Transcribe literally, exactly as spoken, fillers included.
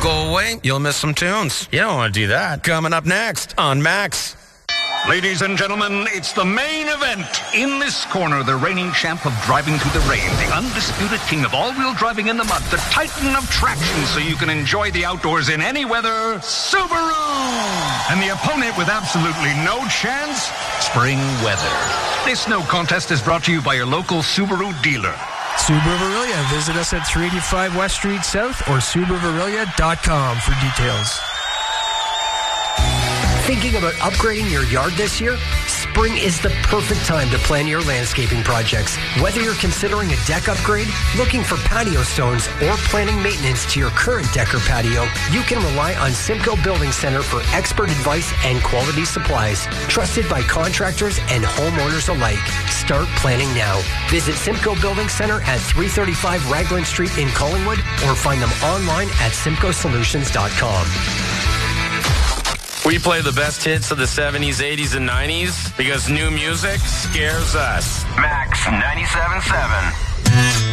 Don't go away. You'll miss some tunes. You don't want to do that. Coming up next on Max. Ladies and gentlemen, it's the main event. In this corner, the reigning champ of driving through the rain, the undisputed king of all-wheel driving in the mud, the titan of traction so you can enjoy the outdoors in any weather, Subaru! And the opponent with absolutely no chance, spring weather. This no contest is brought to you by your local Subaru dealer. Subaru Verilia. Visit us at three eighty-five West Street South or Subaru Verilia dot com for details. Thinking about upgrading your yard this year? Spring is the perfect time to plan your landscaping projects. Whether you're considering a deck upgrade, looking for patio stones, or planning maintenance to your current deck or patio, you can rely on Simcoe Building Center for expert advice and quality supplies. Trusted by contractors and homeowners alike. Start planning now. Visit Simcoe Building Center at three thirty-five Raglan Street in Collingwood or find them online at simcoe solutions dot com. We play the best hits of the seventies, eighties, and nineties because new music scares us. Max ninety-seven point seven.